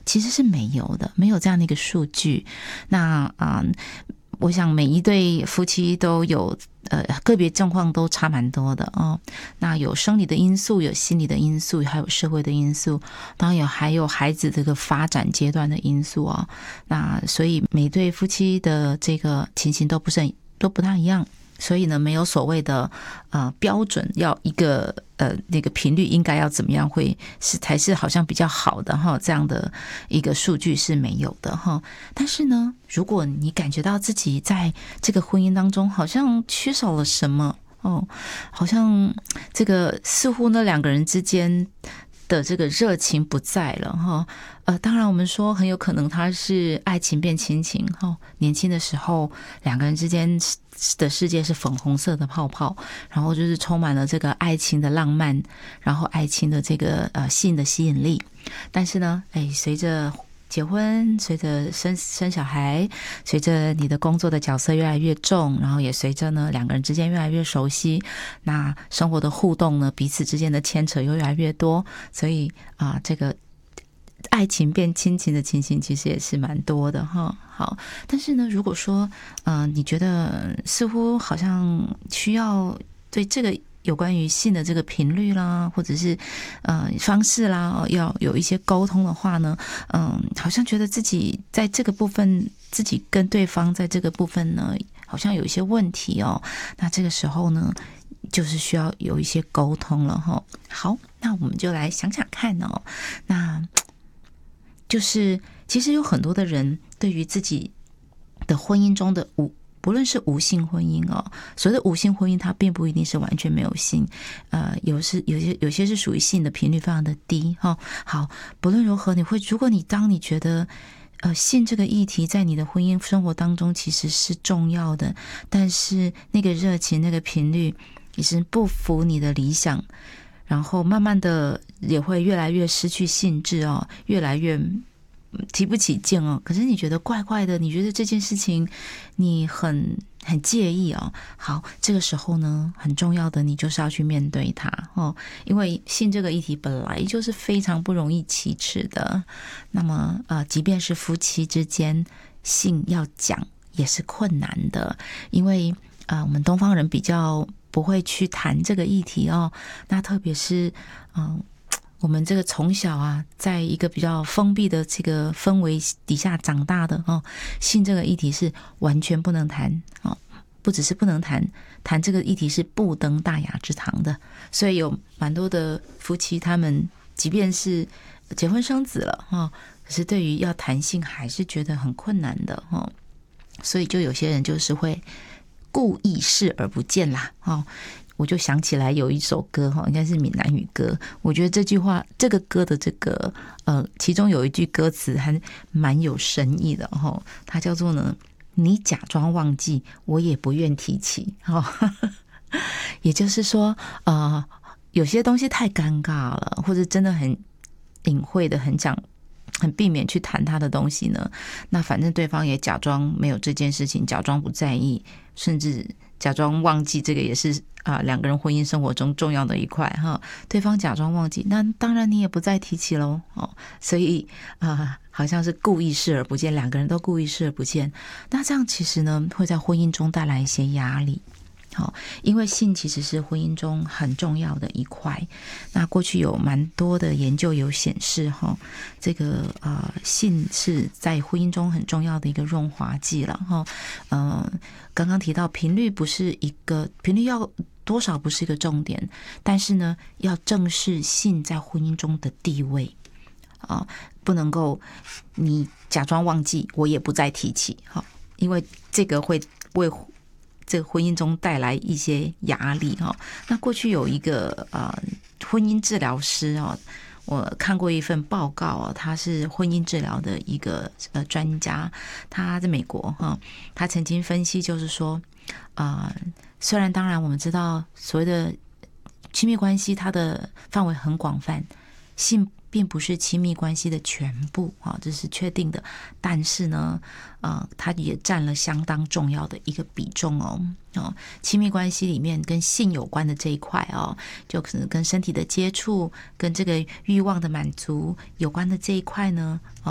其实是没有的，没有这样的一个数据。那我想每一对夫妻都有个别状况都差蛮多的哦。那有生理的因素，有心理的因素，还有社会的因素，当然还有孩子这个发展阶段的因素哦。那所以每对夫妻的这个情形都不太一样。所以呢，没有所谓的标准，要一个那个频率应该要怎么样才是好像比较好的哈，这样的一个数据是没有的哈。但是呢，如果你感觉到自己在这个婚姻当中好像缺少了什么哦，好像这个似乎呢两个人之间的这个热情不在了哈。当然我们说很有可能它是爱情变亲情哈。年轻的时候两个人之间的世界是粉红色的泡泡，然后就是充满了这个爱情的浪漫，然后爱情的这个性的吸引力。但是呢，随着结婚，随着生小孩，随着你的工作的角色越来越重，然后也随着呢两个人之间越来越熟悉，那生活的互动呢，彼此之间的牵扯又越来越多，所以这个爱情变亲情的情形其实也是蛮多的哈。好，但是呢，如果说你觉得似乎好像需要对这个有关于性的这个频率啦，或者是方式啦，要有一些沟通的话呢，好像觉得自己在这个部分，自己跟对方在这个部分呢，好像有一些问题哦。那这个时候呢，就是需要有一些沟通了哈。好，那我们就来想想看哦。那就是其实有很多的人对于自己的婚姻中的不论是无性婚姻哦，所谓的无性婚姻，它并不一定是完全没有性，有些是属于性的频率非常的低哈。好，不论如何，当你觉得性这个议题在你的婚姻生活当中其实是重要的，但是那个热情那个频率也是不符你的理想，然后慢慢的也会越来越失去兴致哦，越来越提不起劲哦。可是你觉得怪怪的，你觉得这件事情你很介意哦。好，这个时候呢，很重要的你就是要去面对它哦，因为性这个议题本来就是非常不容易启齿的。那么即便是夫妻之间，性要讲也是困难的，因为我们东方人比较不会去谈这个议题哦。那特别是我们这个从小在一个比较封闭的这个氛围底下长大的哦，性这个议题是完全不能谈哦，不只是不能谈这个议题是不登大雅之堂的。所以有蛮多的夫妻，他们即便是结婚生子了哦，可是对于要谈性还是觉得很困难的哦。所以就有些人就是会故意视而不见啦哦。我就想起来有一首歌应该是闽南语歌，我觉得这句话这个歌的这个其中有一句歌词还蛮有深意的它叫做呢，你假装忘记我也不愿提起也就是说有些东西太尴尬了，或者真的很隐晦的很避免去谈他的东西呢，那反正对方也假装没有这件事情，假装不在意，甚至假装忘记，这个也是两个人婚姻生活中重要的一块哈。对方假装忘记，那当然你也不再提起喽所以好像是故意视而不见，两个人都故意视而不见，那这样其实呢会在婚姻中带来一些压力。因为性其实是婚姻中很重要的一块。那过去有蛮多的研究有显示这个性是在婚姻中很重要的一个润滑剂了刚刚提到频率要多少不是一个重点，但是呢要正视性在婚姻中的地位不能够你假装忘记我也不再提起因为这个会为这个婚姻中带来一些压力那过去有一个婚姻治疗师我看过一份报告他是婚姻治疗的一个专家，他在美国他曾经分析就是说虽然当然我们知道所谓的亲密关系它的范围很广泛，性并不是亲密关系的全部这是确定的，但是呢它也占了相当重要的一个比重亲密关系里面跟性有关的这一块就可能跟身体的接触跟这个欲望的满足有关的这一块呢